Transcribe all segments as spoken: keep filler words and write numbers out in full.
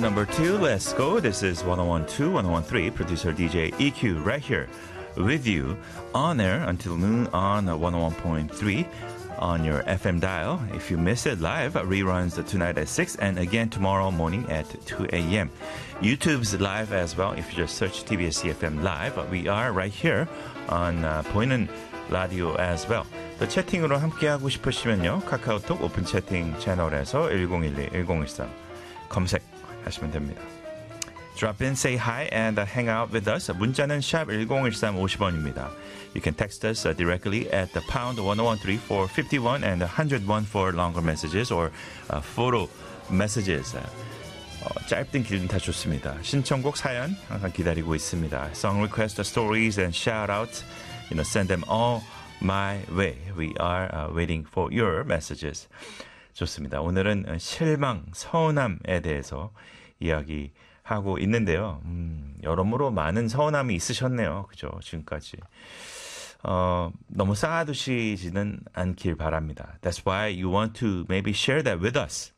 number two. Let's go. This is one oh one two, one oh one three. Producer D J E Q right here with you on air until noon on one oh one point three on your F M dial. If you miss it live, reruns tonight at six and again tomorrow morning at two a.m. YouTube's live as well. If you just search T B S C F M live, we are right here on uh, 보이는 라디오 as well. 또 채팅으로 함께하고 싶으시면요. 카카오톡 오픈 채팅 채널에서 일공일이 일공일삼 검색하시면 됩니다. Drop in, say hi, and uh, hang out with us. 문자는 샵 일공일삼 오십 원입니다. You can text us uh, directly at the pound one oh one three for fifty-one and one oh one for longer messages or uh, photo messages. 어, 짧든 길든 다 좋습니다. 신청곡 사연 항상 기다리고 있습니다. Song request, stories, and shout-outs. You know, send them all my way. We are uh, waiting for your messages. 좋습니다. 오늘은 실망, 서운함에 대해서 이야기하고 있는데요. 음, 여러모로 많은 서운함이 있으셨네요. 그죠? 지금까지. 어, 너무 쌓아두시지는 않길 바랍니다. That's why you want to maybe share that with us.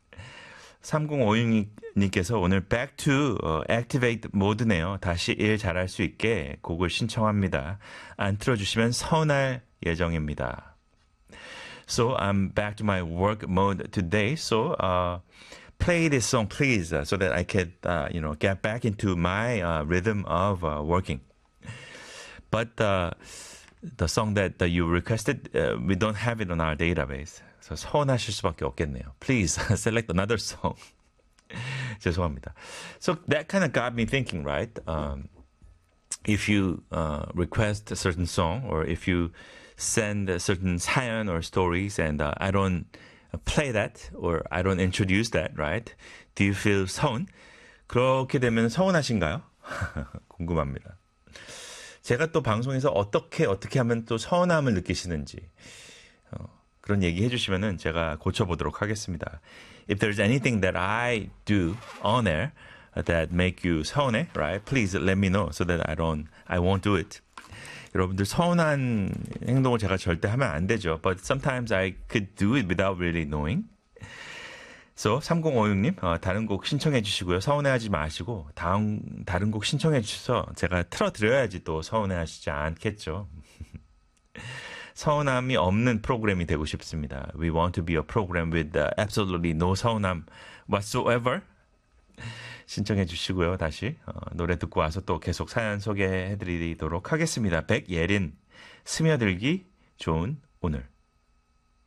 삼공오육 님께서 오늘 back to uh, activate 모드네요. 다시 일 잘할 수 있게 곡을 신청합니다. 안 틀어주시면 서운할 예정입니다. So I'm back to my work mode today. So uh, play this song, please, uh, so that I can, uh, you know, get back into my uh, rhythm of uh, working. But uh, the song that, that you requested, uh, we don't have it on our database. So 서운하실 수밖에 없겠네요. Please select another song. 죄송합니다. So that kind of got me thinking, right? Um, if you uh, request a certain song or if you send a certain 사연 or stories and uh, I don't play that or I don't introduce that, right? Do you feel 서운? 그렇게 되면 서운하신가요? 궁금합니다. 제가 또 방송에서 어떻게 어떻게 하면 또 서운함을 느끼시는지 어, 그런 얘기 해주시면은 제가 고쳐보도록 하겠습니다. If there's anything that I do on air that make you 서운해, right? Please let me know so that I don't, I won't do it. 여러분들 서운한 행동을 제가 절대 하면 안 되죠. But sometimes I could do it without really knowing. So 삼공오육 님 어, 다른 곡 신청해 주시고요. 서운해하지 마시고 다음 다른 곡 신청해 주셔서 제가 틀어드려야지 또 서운해하시지 않겠죠. 서운함이 없는 프로그램이 되고 싶습니다. We want to be a program with uh, absolutely no 서운함 whatsoever. 신청해 주시고요. 다시 어, 노래 듣고 와서 또 계속 사연 소개해드리도록 하겠습니다. 백예린 스며들기 좋은 오늘.